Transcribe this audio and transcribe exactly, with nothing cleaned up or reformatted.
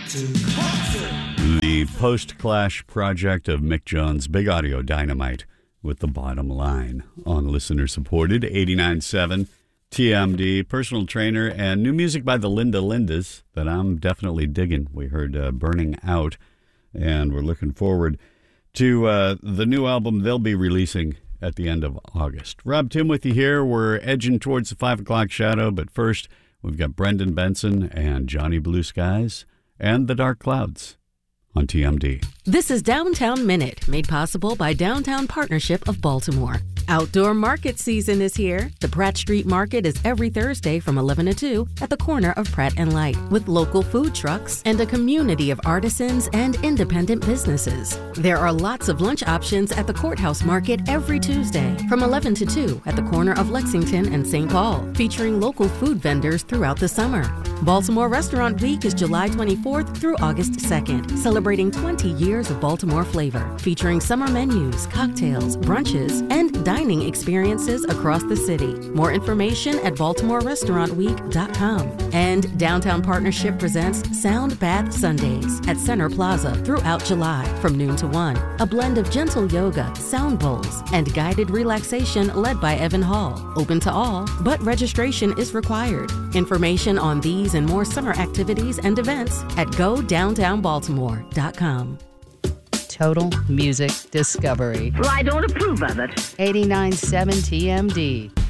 The post-clash project of Mick Jones' Big Audio Dynamite with The Bottom Line on listener-supported eighty-nine point seven T M D, personal trainer, and new music by the Linda Lindas that I'm definitely digging. We heard uh, Burning Out, and we're looking forward to uh, the new album they'll be releasing at the end of August. Rob Tim with you here. We're edging towards the five o'clock shadow, but first we've got Brendan Benson and Johnny Blue Skies and The Dark Clouds on T M D. This is Downtown Minute, made possible by Downtown Partnership of Baltimore. Outdoor market season is here. The Pratt Street Market is every Thursday from eleven to two at the corner of Pratt and Light, with local food trucks and a community of artisans and independent businesses. There are lots of lunch options at the Courthouse Market every Tuesday from eleven to two at the corner of Lexington and Saint Paul, featuring local food vendors throughout the summer. Baltimore Restaurant Week is July twenty-fourth through August second, celebrating twenty years of Baltimore flavor, featuring summer menus, cocktails, brunches, and dining experiences across the city. More information at baltimore restaurant week dot com. And Downtown Partnership presents Sound Bath Sundays at Center Plaza throughout July from noon to one. A blend of gentle yoga, sound bowls, and guided relaxation led by Evan Hall. Open to all, but registration is required. Information on these and more summer activities and events at go downtown baltimore dot com. Total Music Discovery. Well, I don't approve of it. eighty-nine point seven T M D.